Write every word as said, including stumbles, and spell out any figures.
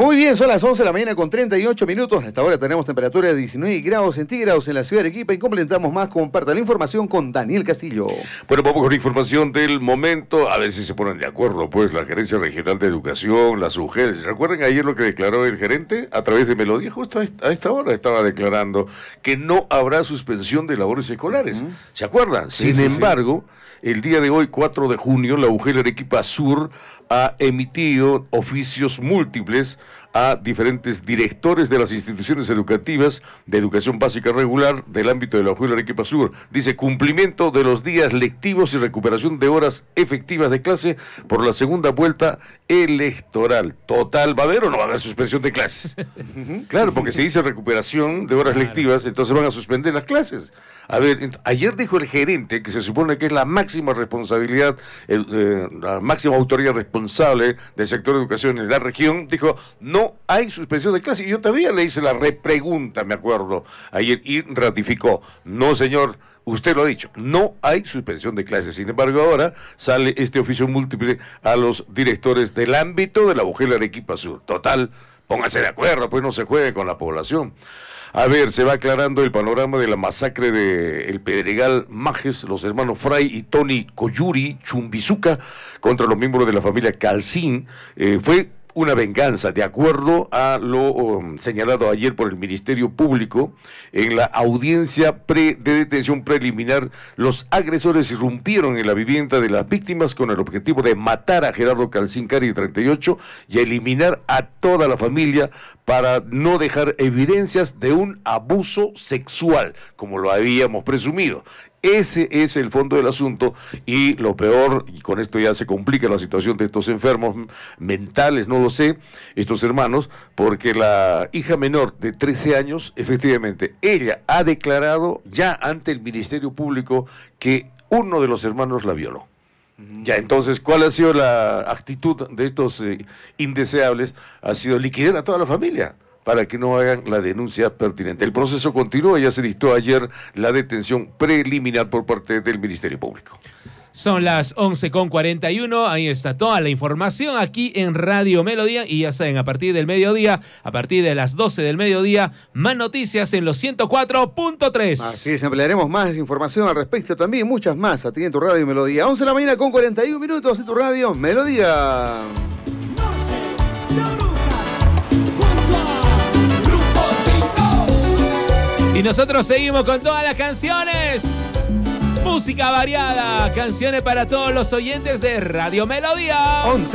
Muy bien, son las once de la mañana con treinta y ocho minutos. Hasta ahora tenemos temperatura de diecinueve grados centígrados en la ciudad de Arequipa y complementamos más con parte de la información con Daniel Castillo. Bueno, vamos con la información del momento, a ver si se ponen de acuerdo, pues, la Gerencia Regional de Educación, las U G E L. ¿Recuerdan ayer lo que declaró el gerente a través de Melodía? Justo a esta, a esta hora estaba declarando que no habrá suspensión de labores escolares. Uh-huh. ¿Se acuerdan? Sí, Sin sí, embargo, sí. el día de hoy, cuatro de junio, la U G E L Arequipa Sur ha emitido oficios múltiples a diferentes directores de las instituciones educativas de educación básica regular del ámbito de la U G E L Arequipa Sur. Dice, cumplimiento de los días lectivos y recuperación de horas efectivas de clase por la segunda vuelta electoral. Total, ¿va a haber o no va a haber suspensión de clases? Claro, porque se dice recuperación de horas claro. lectivas, entonces van a suspender las clases. A ver, ayer dijo el gerente, que se supone que es la máxima responsabilidad, el, eh, la máxima autoridad responsable del sector de educación en la región, dijo, no hay suspensión de clase. Y yo todavía le hice la repregunta, me acuerdo, ayer, y ratificó, no señor, usted lo ha dicho, no hay suspensión de clases. Sin embargo, ahora sale este oficio múltiple a los directores del ámbito de la U G E L Arequipa Sur. Total, pónganse de acuerdo, pues no se juegue con la población. A ver, se va aclarando el panorama de la masacre de El Pedregal Majes, los hermanos Fray y Tony Coyuri Chumbizuca contra los miembros de la familia Calcín. Eh, fue una venganza, de acuerdo a lo um, señalado ayer por el Ministerio Público en la audiencia pre de detención preliminar. Los agresores irrumpieron en la vivienda de las víctimas con el objetivo de matar a Gerardo Calcín Cari, de treinta y ocho, y eliminar a toda la familia para no dejar evidencias de un abuso sexual, como lo habíamos presumido. Ese es el fondo del asunto, y lo peor, y con esto ya se complica la situación de estos enfermos mentales, no lo sé, estos hermanos, porque la hija menor de trece años, efectivamente, ella ha declarado ya ante el Ministerio Público que uno de los hermanos la violó. Ya, entonces, ¿cuál ha sido la actitud de estos eh, indeseables? Ha sido liquidar a toda la familia para que no hagan la denuncia pertinente. El proceso continúa, ya se dictó ayer la detención preliminar por parte del Ministerio Público. Son las once con cuarenta y uno, ahí está toda la información aquí en Radio Melodía, y ya saben, a partir del mediodía, a partir de las doce del mediodía, más noticias en los ciento cuatro punto tres. Así es, ampliaremos más información al respecto también, muchas más, a ti en tu Radio Melodía. once de la mañana con cuarenta y uno minutos en tu Radio Melodía. Y nosotros seguimos con todas las canciones. Música variada, canciones para todos los oyentes de Radio Melodía. once